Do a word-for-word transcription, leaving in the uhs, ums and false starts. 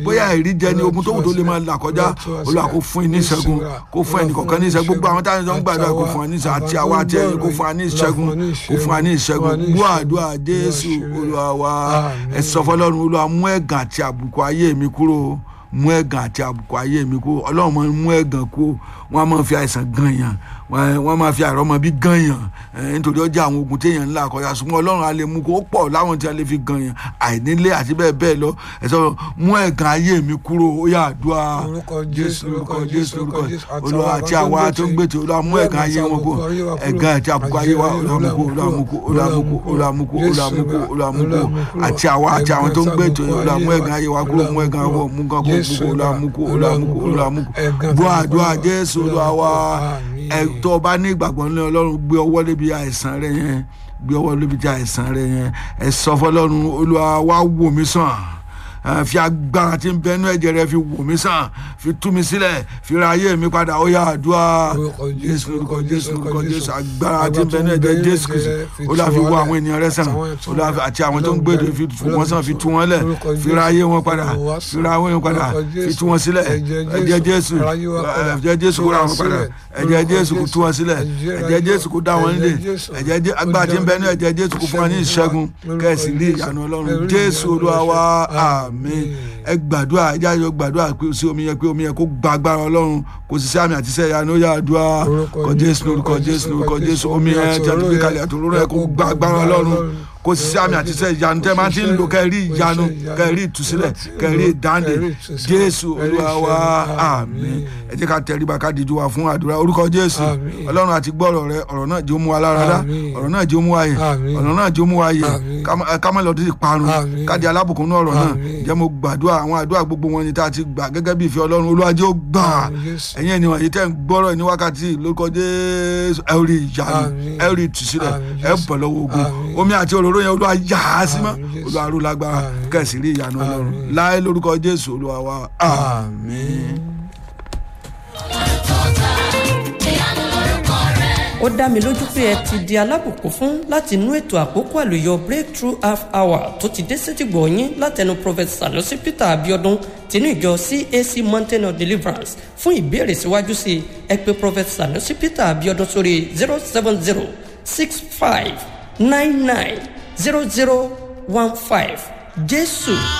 bóyá ìríjẹ ni ogun tó wù tó lè máa là kọjá Olúwa kó fún ní ìṣẹ́gun kó fún ẹnì kọ̀ọ̀kan ní ìṣẹ́gun gbogbo àwọn táwọn ń gbàdúrà kó fún wa ní ìṣẹ́gun àti àwa àti ẹ̀yin kó fún wa ní ìṣẹ́gun kó fún wa ní ìṣẹ́gun gbọ́ àdúrà Jésù Olúwa wa ẹ sọ fọ́lọ́run Olúwa mú ẹ̀gàn àti àbùkù ayé mi kúrò mú ẹ̀gàn àti àbùkù ayé mi kúrò Ọlọ́run máa mú ẹ̀gàn kúrò wọ́n á máa fi àìsàn gan yàn wọ́n máa fi àìrọ́mọ bí gan yàn nítorí ọjà àwọn ogun téèyàn ńlá kọjá ṣùgbọ́n Ọlọ́run á lè mú kó pọ̀ láwọn tí a lè fi gan yàn àìnílé àti bẹ́ẹ̀ bẹ́ẹ̀ lọ ẹ sọ mú ẹ̀gàn ayé mi kúrò ó yá àdúrà Jésù lórúkọ Jésù lórúkọ Olúwa àti àwa tó ń gbètò Olúwa mú ẹ̀gàn ayé wọn kúrò ẹ̀gàn àti àbùkù ayé wa Olúwa mú kúrò Olúwa mú kúrò Olúwa mú kúrò Olúwa mú kúrò Olúwa mú kúrò àti àwa àti àwọn tó ń gbètò Olúwa mú ẹ̀gàn ayé wa kúrò mú ẹ̀gàn ayé wa mú kúrò Olúwa mú kúrò Olúwa mú kúrò Olúwa mú kúrò gbọ́ àdúrà Jésù Olúwa wa ẹ tó o bá ní ìgbàgbọ́ ní Ọlọ́run gbé ọwọ́ lébi àìsàn rẹ yẹn gbé ọwọ́ lébi àìsàn rẹ yẹn ẹ sọ fọ́lọ́run Olúwa wá wò mí sàn fi agbára tí ń bẹnu ẹ̀jẹ̀ rẹ fi wò mí sàn fi tú mi sílẹ̀ fi ra ayé mi padà ó yá àdúrà Jésù lórúkọ Jésù lórúkọ Jésù agbára tí ń bẹnu ẹ̀jẹ̀ Jésù Kristi Olúwa fi wò àwọn ènìyàn rẹ sàn Olúwa àti àwọn tó ń gbèdè fi fò wọ́n sàn fi tú wọn lẹ̀ fi ra ayé wọn padà fi ra ayé wọn padà fi tú wọn sílẹ̀ ẹ̀jẹ̀ Jésù ẹ̀jẹ̀ Jésù kó ra wọn padà ẹ̀jẹ̀ Jésù kó tú wọn sílẹ̀ ẹ̀jẹ̀ Jésù kó dá wọn nílé ẹ̀jẹ̀ agbára tí ń bẹnu ẹ̀jẹ̀ Jésù kó fún wọn ní ìṣẹ́gun kẹ́sì rí ìyanu Ọlọ́run Jésù Olúwa wa àmín ẹ gbàdúrà ẹ jáde gbàdúrà pé sí omi yẹn pé omi yẹn kó gba agbára Ọlọ́run kò sì sí àmì àti iṣẹ́ ìyanu ó yá àdúrà kọ Jésù lórúkọ Jésù lórúkọ Jésù omi yẹn tí a ti gbé kalẹ̀ àtòróró yẹn kó gba agbára Ọlọ́run kò sì sí àmì àti iṣẹ́ ìyanu tẹ́ máa ti ń lò kẹ́rì ìyanu kẹ́rì ìtúsílẹ̀ kẹ́rì ìdáǹdè Jésù Olúwa wa àmín ẹ jẹ́ ká tẹríba ká dijú wa fún àdúrà orúkọ Jésù Ọlọ́run àti gbọ́ ọ̀rọ̀ rẹ ọ̀rọ̀ náà jẹ́ ó mú wa lára dá ọ̀rọ̀ náà jẹ́ ó mú wa yè ọ̀rọ̀ náà jẹ́ ó mú wa yè ká má lọ sí ìparun ká di alábùkún náà ọ̀rọ̀ náà jẹ́ mo gbàdúrà àwọn àdúrà gbogbo wọn ni tá a ti gbà gẹ́gẹ́ bí ìfẹ́ Ọlọ́run Olúwa jẹ́ ó gbà ẹ̀yin ènìyàn yìí tẹ́ ń gbọ́rọ̀ ní wákàtí lórúkọ Jésù ẹ rí ìyanu ẹ rí ìtúsílẹ̀ ẹ bọ̀ lọ́wọ́ ogun omi àti òróró yẹn Olúwa yà á sí mọ́ Olúwa ró lágbára kẹ́sì rí ìyanu Ọlọ́run láé lórúkọ Jésù Olúwa wa àmín. ó dá mi lójú pé ẹ ti di alábùkún fún láti inú ètò àkókò àlùyọ breakthrough half hour tó ti dé sétìgbọ̀ yín látẹnu prophet Sanusi Peter Abiodun tinú ìjọ C A C Mountain of Deliverance fún ìbéèrè síwájú sí i ẹ pè prophet Sanusi Peter Abiodun sórí zero seven zero six five nine nine zero zero one five Jésù